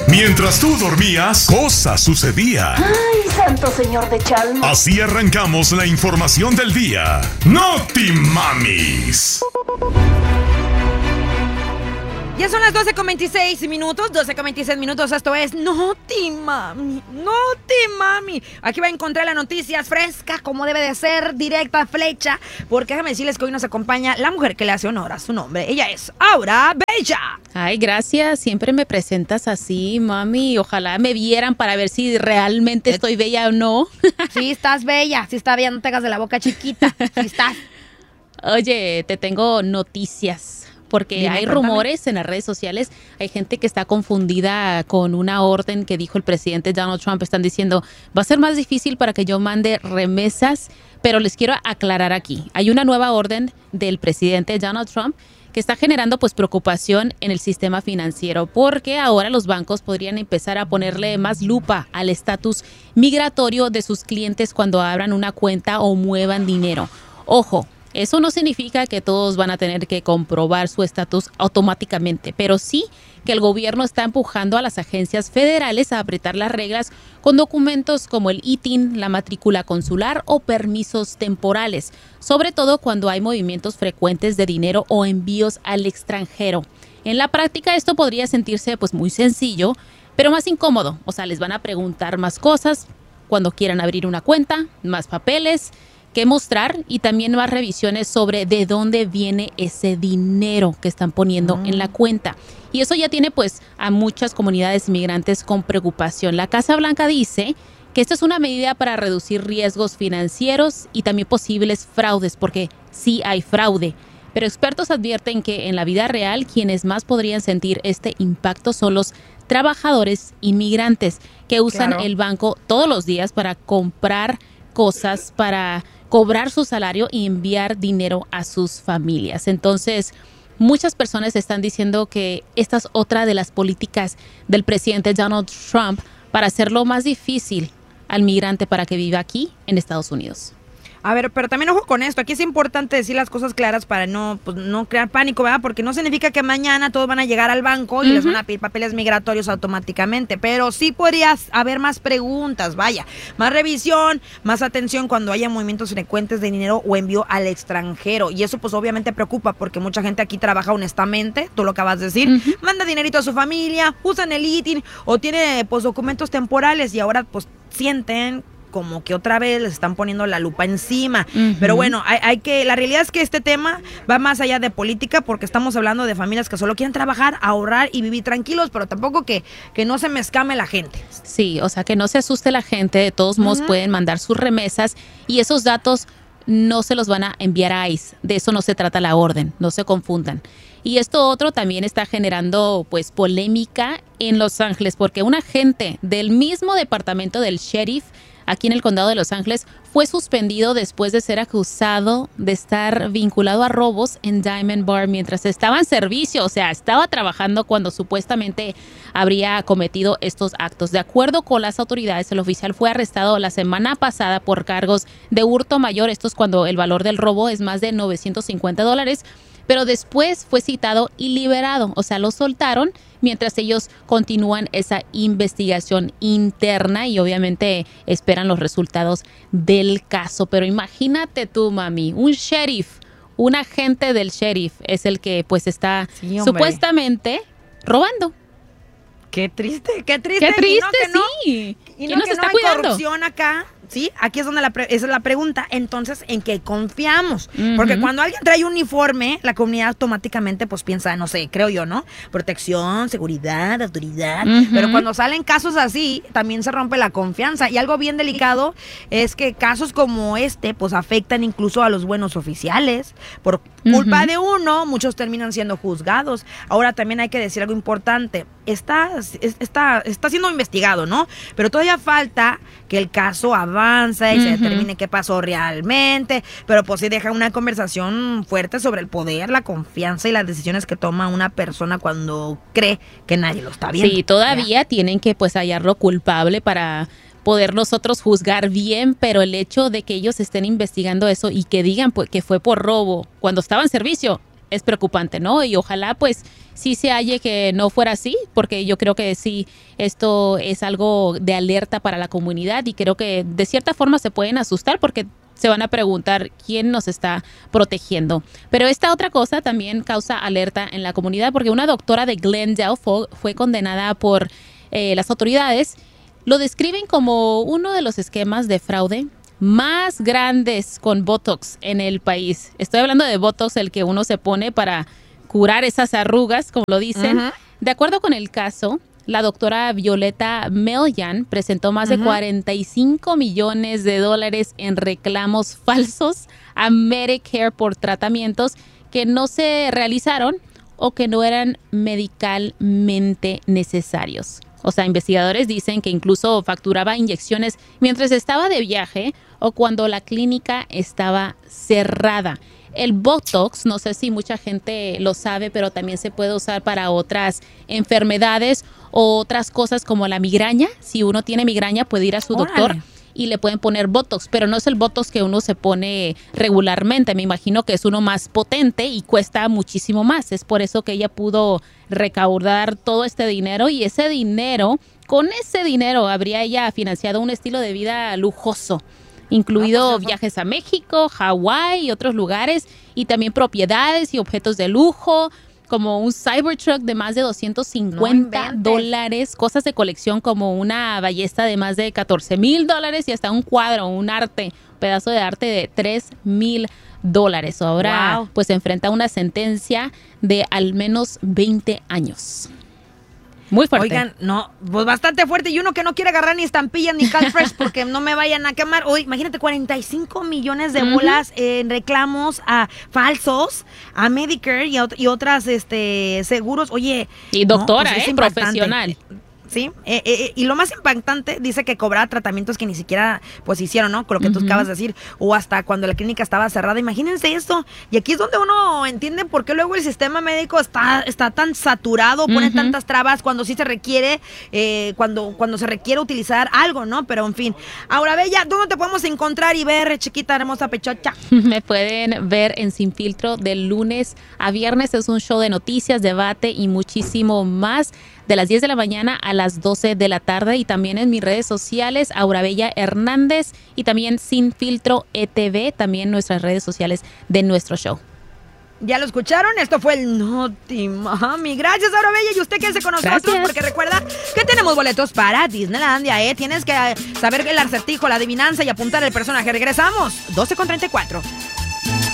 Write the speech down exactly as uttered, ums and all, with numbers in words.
Mientras tú dormías, cosas sucedían. ¡Ay, santo señor de Chalma! Así arrancamos la información del día. ¡Noti Mamis! Ya son las doce con veintiséis minutos, doce con veintiséis minutos, esto es Noti Mami, Noti Mami. Aquí va a encontrar las noticias frescas, como debe de ser, directa, flecha, porque déjame decirles que hoy nos acompaña la mujer que le hace honor a su nombre. Ella es Aura Bella. Ay, gracias, siempre me presentas así, mami. Ojalá me vieran para ver si realmente estoy bella o no. Sí, estás bella, sí está bella, no te hagas de la boca chiquita, sí estás. Oye, te tengo noticias. Porque Dime, hay cuéntame. rumores en las redes sociales, hay gente que está confundida con una orden que dijo el presidente Donald Trump. Están diciendo, va a ser más difícil para que yo mande remesas, pero les quiero aclarar aquí. Hay una nueva orden del presidente Donald Trump que está generando pues preocupación en el sistema financiero, porque ahora los bancos podrían empezar a ponerle más lupa al estatus migratorio de sus clientes cuando abran una cuenta o muevan dinero. Ojo. Eso no significa que todos van a tener que comprobar su estatus automáticamente, pero sí que el gobierno está empujando a las agencias federales a apretar las reglas con documentos como el I T I N, la matrícula consular o permisos temporales, sobre todo cuando hay movimientos frecuentes de dinero o envíos al extranjero. En la práctica esto podría sentirse pues muy sencillo, pero más incómodo. O sea, les van a preguntar más cosas cuando quieran abrir una cuenta, más papeles que mostrar y también más revisiones sobre de dónde viene ese dinero que están poniendo mm. en la cuenta. Y eso ya tiene pues a muchas comunidades inmigrantes con preocupación. La Casa Blanca dice que esta es una medida para reducir riesgos financieros y también posibles fraudes, porque sí hay fraude. Pero expertos advierten que en la vida real quienes más podrían sentir este impacto son los trabajadores inmigrantes que usan Claro. el banco todos los días para comprar cosas, para cobrar su salario y enviar dinero a sus familias. Entonces, muchas personas están diciendo que esta es otra de las políticas del presidente Donald Trump para hacerlo más difícil al migrante para que viva aquí en Estados Unidos. A ver, pero también ojo con esto, aquí es importante decir las cosas claras para no, pues, no crear pánico, ¿verdad? Porque no significa que mañana todos van a llegar al banco y uh-huh. les van a pedir papeles migratorios automáticamente, pero sí podría haber más preguntas, vaya, más revisión, más atención cuando haya movimientos frecuentes de dinero o envío al extranjero, y eso pues obviamente preocupa porque mucha gente aquí trabaja honestamente, tú lo acabas de decir, uh-huh. manda dinerito a su familia, usan el I T I N o tiene pues documentos temporales y ahora pues sienten como que otra vez les están poniendo la lupa encima. Uh-huh. Pero bueno, hay, hay que, la realidad es que este tema va más allá de política porque estamos hablando de familias que solo quieren trabajar, ahorrar y vivir tranquilos, pero tampoco que, que no se me escame la gente. Sí, o sea, que no se asuste la gente, de todos modos uh-huh. pueden mandar sus remesas y esos datos no se los van a enviar a ICE. De eso no se trata la orden, no se confundan. Y esto otro también está generando pues polémica en Los Ángeles porque un agente del mismo departamento del sheriff aquí en el condado de Los Ángeles fue suspendido después de ser acusado de estar vinculado a robos en Diamond Bar mientras estaba en servicio, o sea, estaba trabajando cuando supuestamente habría cometido estos actos. De acuerdo con las autoridades, el oficial fue arrestado la semana pasada por cargos de hurto mayor, esto es cuando el valor del robo es más de novecientos cincuenta dólares, pero después fue citado y liberado, o sea, lo soltaron mientras ellos continúan esa investigación interna y obviamente esperan los resultados del caso. Pero imagínate tú, mami, un sheriff, un agente del sheriff es el que pues está sí, supuestamente robando. Qué triste, qué triste. Qué triste, y no, que no, sí. Y ¿Quién no nos que está no hay cuidando? Corrupción acá, ¿sí? Aquí es donde la pre- esa es la pregunta. Entonces, ¿en qué confiamos? Uh-huh. Porque cuando alguien trae un uniforme, la comunidad automáticamente pues piensa, no sé, creo yo, ¿no? Protección, seguridad, autoridad. Uh-huh. Pero cuando salen casos así, también se rompe la confianza. Y algo bien delicado es que casos como este pues afectan incluso a los buenos oficiales. Por culpa uh-huh. de uno, muchos terminan siendo juzgados. Ahora también hay que decir algo importante. Está, está, está siendo investigado, ¿no? Pero todavía falta que el caso avance y uh-huh. se determine qué pasó realmente, pero pues sí deja una conversación fuerte sobre el poder, la confianza y las decisiones que toma una persona cuando cree que nadie lo está viendo. Sí, todavía ¿ya? tienen que pues hallarlo culpable para poder nosotros juzgar bien, pero el hecho de que ellos estén investigando eso y que digan pues, que fue por robo cuando estaba en servicio, es preocupante, ¿no? Y ojalá pues sí se halle que no fuera así, porque yo creo que sí, esto es algo de alerta para la comunidad y creo que de cierta forma se pueden asustar porque se van a preguntar quién nos está protegiendo. Pero esta otra cosa también causa alerta en la comunidad porque una doctora de Glendale fue, fue condenada por eh, las autoridades. Lo describen como uno de los esquemas de fraude más grandes con Botox en el país. Estoy hablando de Botox, el que uno se pone para curar esas arrugas, como lo dicen. Uh-huh. De acuerdo con el caso, la doctora Violeta Melyan presentó más uh-huh. de cuarenta y cinco millones de dólares en reclamos falsos a Medicare por tratamientos que no se realizaron o que no eran medicalmente necesarios. O sea, investigadores dicen que incluso facturaba inyecciones mientras estaba de viaje o cuando la clínica estaba cerrada. El Botox, no sé si mucha gente lo sabe, pero también se puede usar para otras enfermedades o otras cosas como la migraña. Si uno tiene migraña puede ir a su Órale. doctor y le pueden poner Botox, pero no es el Botox que uno se pone regularmente. Me imagino que es uno más potente y cuesta muchísimo más. Es por eso que ella pudo recaudar todo este dinero y ese dinero, con ese dinero habría ella financiado un estilo de vida lujoso, incluido viajes a México, Hawái y otros lugares, y también propiedades y objetos de lujo, como un Cybertruck de más de doscientos cincuenta dólares, cosas de colección como una ballesta de más de catorce mil dólares y hasta un cuadro, un arte, un pedazo de arte de tres mil dólares. Ahora wow. pues se enfrenta a una sentencia de al menos veinte años. Muy fuerte. Oigan, no, pues bastante fuerte. Y uno que no quiere agarrar ni estampillas ni Cal Fresh porque no me vayan a quemar. Oye, imagínate, cuarenta y cinco millones de bolas uh-huh. en reclamos a falsos, a Medicare y, a, y otras este seguros. Oye. Y doctora, no, pues eh, profesional. Sí, eh, eh, y lo más impactante dice que cobraba tratamientos que ni siquiera pues hicieron, ¿no? Con lo que uh-huh. tú acabas de decir, o hasta cuando la clínica estaba cerrada. Imagínense esto. Y aquí es donde uno entiende por qué luego el sistema médico está, está tan saturado, pone uh-huh. tantas trabas cuando sí se requiere, eh, cuando, cuando se requiere utilizar algo, ¿no? Pero en fin. Ahora, Bella, ¿dónde te podemos encontrar y ver, chiquita, hermosa pechocha? Me pueden ver en Sin Filtro de lunes a viernes. Es un show de noticias, debate y muchísimo más, de las diez de la mañana a las doce de la tarde, y también en mis redes sociales, Aura Bella Hernández, y también Sin Filtro E T V, también nuestras redes sociales de nuestro show. ¿Ya lo escucharon? Esto fue el Noti Mami. Gracias, Aura Bella, y usted quédese con nosotros. Gracias. Porque recuerda que tenemos boletos para Disneylandia, ¿eh? Tienes que saber el acertijo, la adivinanza y apuntar el personaje. Regresamos, doce con treinta y cuatro.